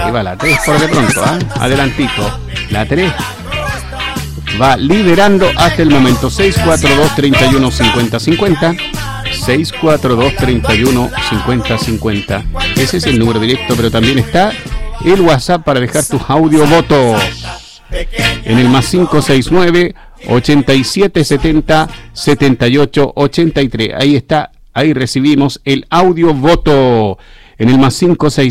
Ahí va la 3 por de pronto, adelantito. La 3 va liderando hasta el momento. 642-31-50-50. 642-31-50-50. Ese es el número directo, pero también está el WhatsApp para dejar tus audio votos. En el más 569-8770-7883. Ahí está, ahí recibimos el audio voto. En el más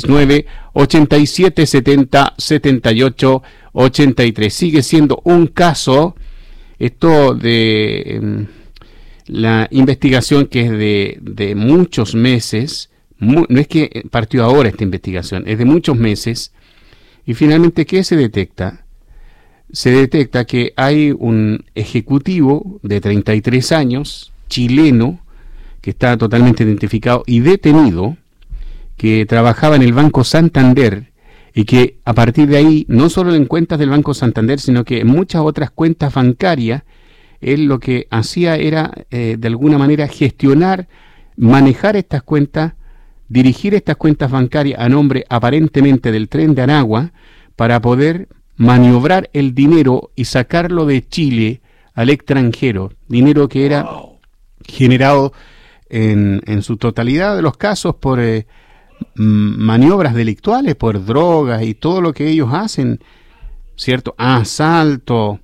569-8770-7883. Sigue siendo un caso, esto de la investigación que es de muchos meses, no es que partió ahora esta investigación, es de muchos meses, y finalmente, ¿qué se detecta? Se detecta que hay un ejecutivo de 33 años, chileno, que está totalmente identificado y detenido, que trabajaba en el Banco Santander y que a partir de ahí, no solo en cuentas del Banco Santander, sino que en muchas otras cuentas bancarias, él lo que hacía era, de alguna manera, gestionar, manejar estas cuentas, dirigir estas cuentas bancarias a nombre aparentemente del Tren de Aragua para poder maniobrar el dinero y sacarlo de Chile al extranjero, dinero que era generado en su totalidad de los casos por maniobras delictuales, por drogas y todo lo que ellos hacen, ¿cierto? Asalto,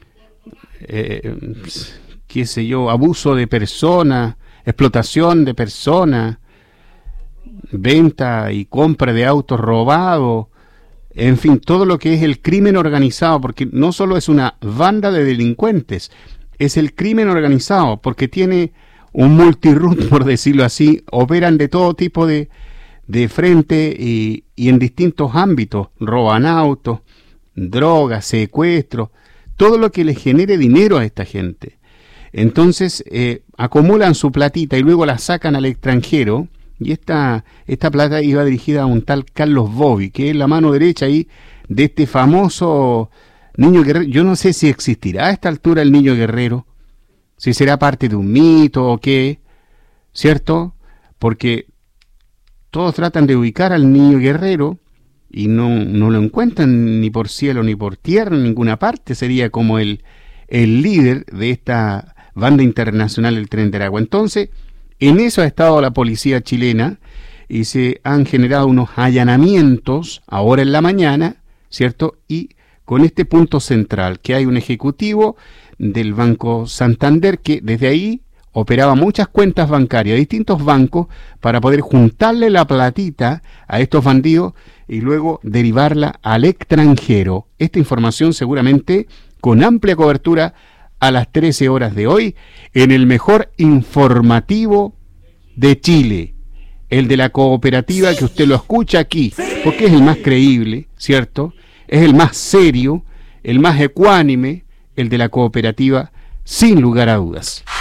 qué sé yo, abuso de personas, explotación de personas, venta y compra de autos robados, en fin, todo lo que es el crimen organizado, porque no solo es una banda de delincuentes, es el crimen organizado, porque tiene un multirroot, por decirlo así, operan de todo tipo de frente y en distintos ámbitos, roban autos, drogas, secuestros, todo lo que les genere dinero a esta gente. Entonces acumulan su platita y luego la sacan al extranjero, y esta plata iba dirigida a un tal Carlos Bobby, que es la mano derecha ahí de este famoso Niño Guerrero. Yo no sé si existirá a esta altura el Niño Guerrero, si será parte de un mito o qué, ¿cierto? Porque todos tratan de ubicar al Niño Guerrero y no lo encuentran ni por cielo ni por tierra, en ninguna parte. Sería como el líder de esta banda internacional, el Tren de Aragua. Entonces, en eso ha estado la policía chilena y se han generado unos allanamientos ahora en la mañana, ¿cierto? Y con este punto central, que hay un ejecutivo del Banco Santander que desde ahí operaba muchas cuentas bancarias, distintos bancos, para poder juntarle la platita a estos bandidos y luego derivarla al extranjero. Esta información seguramente con amplia cobertura a las 13 horas de hoy en el mejor informativo de Chile, el de la cooperativa, que usted lo escucha aquí, porque es el más creíble, ¿cierto? Es el más serio, el más ecuánime, el de la cooperativa, sin lugar a dudas.